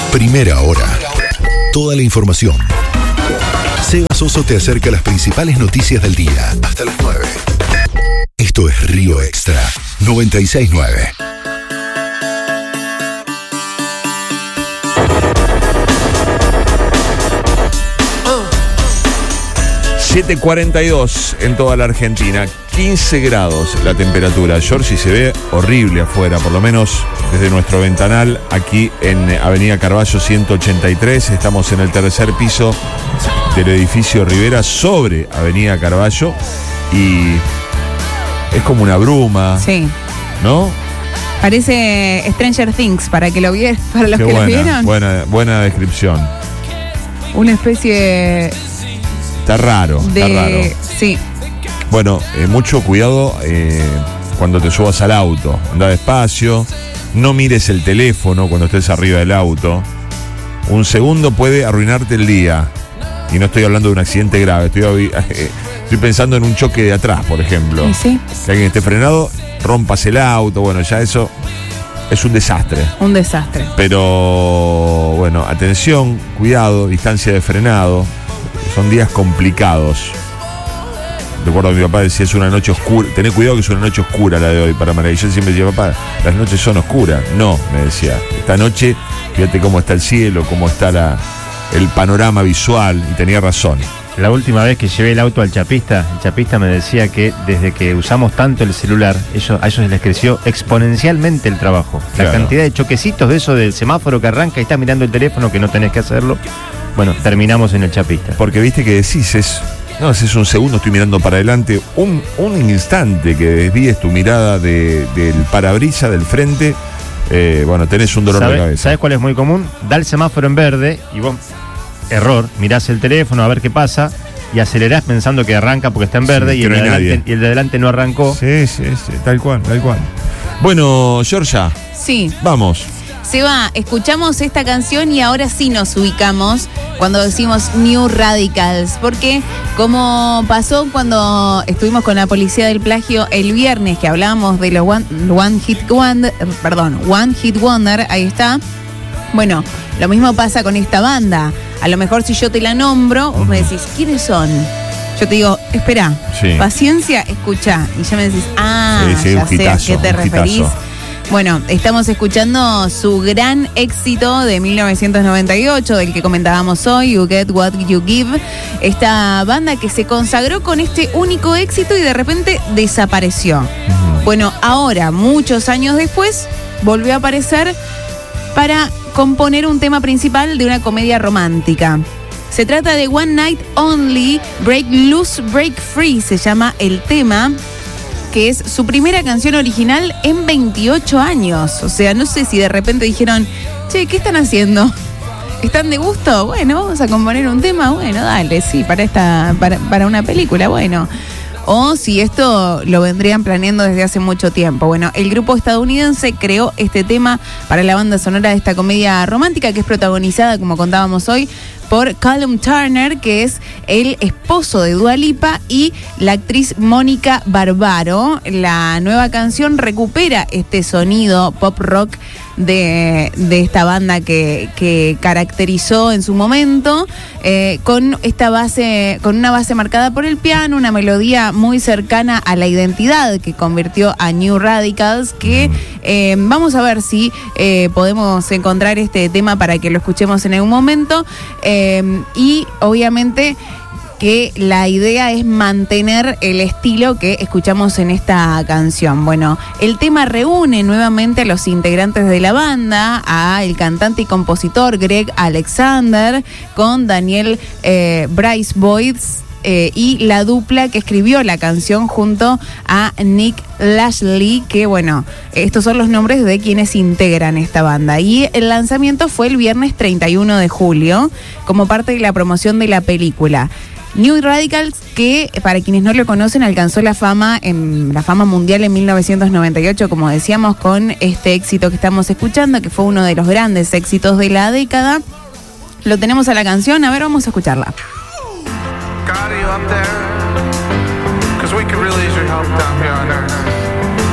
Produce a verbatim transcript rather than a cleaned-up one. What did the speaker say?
Primera hora. Toda la información. Seba Soso te acerca las principales noticias del día. Hasta las nueve. Esto es Río Extra noventa y seis punto nueve. siete cuarenta y dos en toda la Argentina, quince grados la temperatura. Georgie, se ve horrible afuera, por lo menos desde nuestro ventanal, aquí en Avenida Carballo ciento ochenta y tres. Estamos en el tercer piso del edificio Rivera sobre Avenida Carballo y es como una bruma. Sí. ¿No? Parece Stranger Things, para que lo vieran, para los Qué que buena, lo vieron. Buena, buena descripción. Una especie Está raro, de... está raro. Sí. Bueno, eh, mucho cuidado eh, cuando te subas al auto. Anda despacio, no mires el teléfono cuando estés arriba del auto. Un segundo puede arruinarte el día. Y no estoy hablando de un accidente grave, estoy, eh, estoy pensando en un choque de atrás, por ejemplo. ¿Y sí? Que alguien esté frenado, rompas el auto, bueno, ya eso es un desastre. Un desastre. Pero, bueno, atención, cuidado, distancia de frenado. Son días complicados. Recuerdo que mi papá decía, es una noche oscura. Tené cuidado que es una noche oscura la de hoy para María. Y yo siempre decía, papá, las noches son oscuras. No, me decía, esta noche, fíjate cómo está el cielo, cómo está la, el panorama visual. Y tenía razón. La última vez que llevé el auto al chapista, el chapista me decía que desde que usamos tanto el celular, ellos, a ellos les creció exponencialmente el trabajo. La Claro. cantidad de choquecitos de eso del semáforo que arranca y estás mirando el teléfono que no tenés que hacerlo. Bueno, terminamos en el chapista. Porque viste que decís, es, no, si es un segundo, estoy mirando para adelante, un, un instante que desvíes tu mirada de, del parabrisas del frente, eh, bueno, tenés un dolor de ¿Sabes, cabeza. ¿Sabes cuál es muy común? Da el semáforo en verde y vos, error, mirás el teléfono a ver qué pasa y acelerás pensando que arranca porque está en verde, Sí, y, que el no de hay adelante, nadie. y el de adelante no arrancó. Sí, sí, sí, tal cual, tal cual. Bueno, Georgia, Sí. vamos. Seba, escuchamos esta canción y ahora sí nos ubicamos cuando decimos New Radicals, porque como pasó cuando estuvimos con la policía del plagio el viernes, que hablábamos de los One, one Hit Wonder, perdón, One Hit Wonder, ahí está. Bueno, lo mismo pasa con esta banda. A lo mejor si yo te la nombro, vos me decís, ¿quiénes son? Yo te digo, espera, Sí. paciencia, escucha. Y ya me decís, ah, Sí, sí, ya un sé hitazo, a qué te un referís. hitazo. Bueno, estamos escuchando su gran éxito de mil novecientos noventa y ocho, del que comentábamos hoy, You Get What You Give. Esta banda que se consagró con este único éxito y de repente desapareció. Ujú. Bueno, ahora, muchos años después, volvió a aparecer para componer un tema principal de una comedia romántica. Se trata de One Night Only, Break Loose, Break Free, se llama el tema, que es su primera canción original en veintiocho años. O sea, no sé si de repente dijeron, che, ¿qué están haciendo? ¿Están de gusto? Bueno, vamos a componer un tema. Bueno, dale, sí, para esta, para, para una película, bueno. O si esto lo vendrían planeando desde hace mucho tiempo. Bueno, el grupo estadounidense creó este tema para la banda sonora de esta comedia romántica que es protagonizada, como contábamos hoy, por Callum Turner, que es el esposo de Dua Lipa, y la actriz Mónica Barbaro. La nueva canción recupera este sonido pop rock de, de esta banda que, que caracterizó en su momento, eh, con esta base, con una base marcada por el piano, una melodía muy cercana a la identidad que convirtió a New Radicals, que eh, vamos a ver si eh, podemos encontrar este tema para que lo escuchemos en algún momento. Eh, y obviamente que la idea es mantener el estilo que escuchamos en esta canción. Bueno, el tema reúne nuevamente a los integrantes de la banda, a el cantante y compositor Greg Alexander, con Daniel eh, Bryce Boyce, Eh, y la dupla que escribió la canción junto a Nick Lashley, que bueno, estos son los nombres de quienes integran esta banda. Y el lanzamiento fue el viernes treinta y uno de julio, como parte de la promoción de la película. New Radicals, que para quienes no lo conocen, alcanzó la fama en la fama mundial en mil novecientos noventa y ocho, como decíamos, con este éxito que estamos escuchando, que fue uno de los grandes éxitos de la década. Lo tenemos a la canción, a ver, vamos a escucharla. Got you up there, cause we could really use your help down here on earth.